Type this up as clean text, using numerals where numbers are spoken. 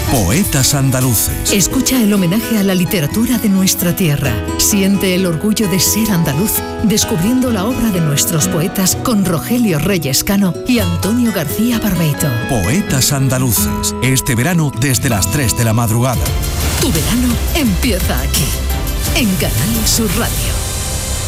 Poetas andaluces. Escucha el homenaje a la literatura de nuestra tierra. Siente el orgullo de ser andaluz, descubriendo la obra de nuestros poetas con Rogelio Reyes Cano y Antonio García Barbeito. Poetas andaluces. Este verano desde las 3 de la madrugada. Tu verano empieza aquí, en Canal Sur Radio.